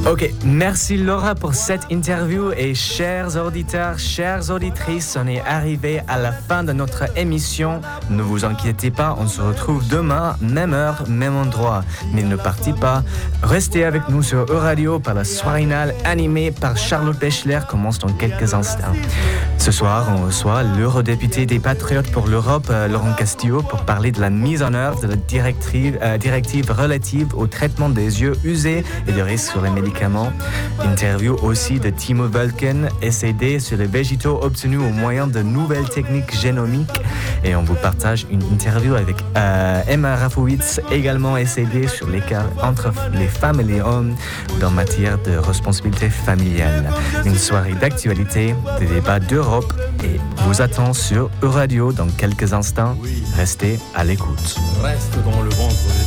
Ok, merci Laura pour cette interview et chers auditeurs, chères auditrices, on est arrivé à la fin de notre émission. Ne vous inquiétez pas, on se retrouve demain, même heure, même endroit. Mais ne partez pas, restez avec nous sur Euradio par la soirinale animée par Charlotte Bechler commence dans quelques instants. Ce soir, on reçoit l'eurodéputé des Patriotes pour l'Europe, Laurent Castillo, pour parler de la mise en œuvre de la directive relative au traitement des yeux usés et des risques sur les médicaments. Interview aussi de Timo Wölken, SAD sur les végétaux obtenus au moyen de nouvelles techniques génomiques. Et on vous partage une interview avec Emma Rafowitz, également SAD, sur l'écart entre les femmes et les hommes en matière de responsabilité familiale. Une soirée d'actualité, des débats d'Europe et vous attend sur Euradio dans quelques instants. Restez à l'écoute. Reste dans le ventre